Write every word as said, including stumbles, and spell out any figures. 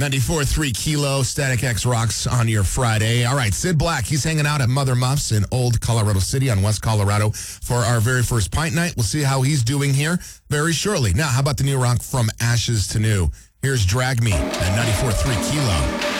ninety-four point three Kilo, Static X rocks on your Friday. All right, Sid Black, he's hanging out at Mother Muffs in Old Colorado City on West Colorado for our very first pint night. We'll see how he's doing here very shortly. Now, how about the new rock from Ashes to New? Here's Drag Me at ninety-four point three Kilo.